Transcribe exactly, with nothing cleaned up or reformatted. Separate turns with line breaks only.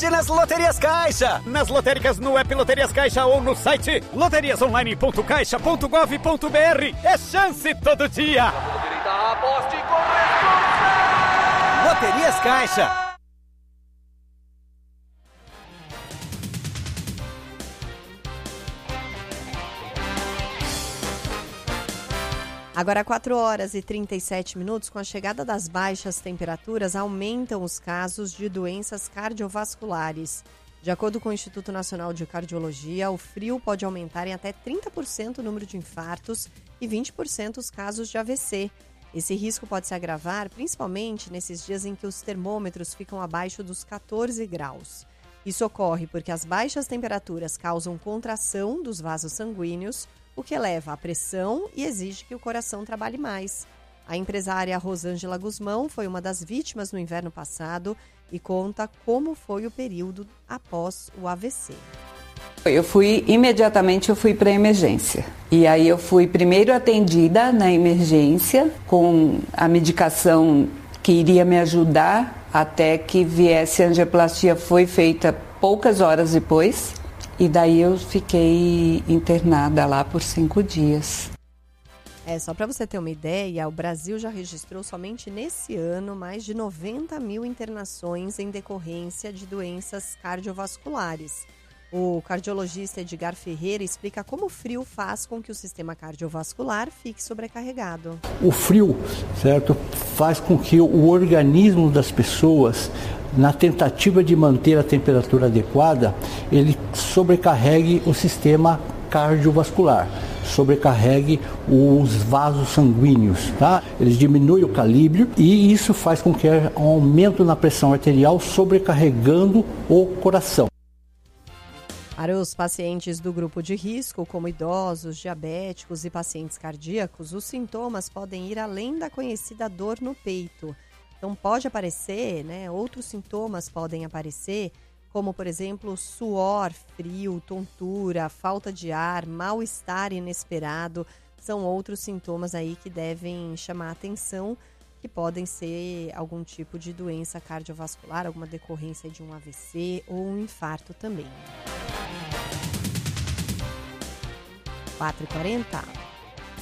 sorte nas Loterias Caixa. Nas lotéricas, no app Loterias Caixa ou no site loterias online ponto caixa ponto gov ponto br. É chance todo dia.
Aposte com responsa.
Loterias Caixa.
Agora, quatro horas e trinta e sete minutos, com a chegada das baixas temperaturas, aumentam os casos de doenças cardiovasculares. De acordo com o Instituto Nacional de Cardiologia, o frio pode aumentar em até trinta por cento o número de infartos e vinte por cento os casos de A V C. Esse risco pode se agravar principalmente nesses dias em que os termômetros ficam abaixo dos quatorze graus. Isso ocorre porque as baixas temperaturas causam contração dos vasos sanguíneos, o que eleva a pressão e exige que o coração trabalhe mais. A empresária Rosângela Guzmão foi uma das vítimas no inverno passado e conta como foi o período após o A V C.
Eu fui, imediatamente eu fui para a emergência. E aí eu fui primeiro atendida na emergência com a medicação que iria me ajudar até que viesse a angioplastia. Foi feita poucas horas depois. E daí eu fiquei internada lá por cinco dias.
É, só para você ter uma ideia, o Brasil já registrou somente nesse ano mais de noventa mil internações em decorrência de doenças cardiovasculares. O cardiologista Edgar Ferreira explica como o frio faz com que o sistema cardiovascular fique sobrecarregado.
O frio, certo, faz com que o organismo das pessoas, na tentativa de manter a temperatura adequada, ele sobrecarregue o sistema cardiovascular, sobrecarregue os vasos sanguíneos, tá? Eles diminuem o calibre e isso faz com que haja um aumento na pressão arterial, sobrecarregando o coração.
Para os pacientes do grupo de risco, como idosos, diabéticos e pacientes cardíacos, os sintomas podem ir além da conhecida dor no peito. Então pode aparecer, né, outros sintomas podem aparecer, como por exemplo suor, frio, tontura, falta de ar, mal-estar inesperado. São outros sintomas aí que devem chamar a atenção, que podem ser algum tipo de doença cardiovascular, alguma decorrência de um A V C ou um infarto também. quatro e quarenta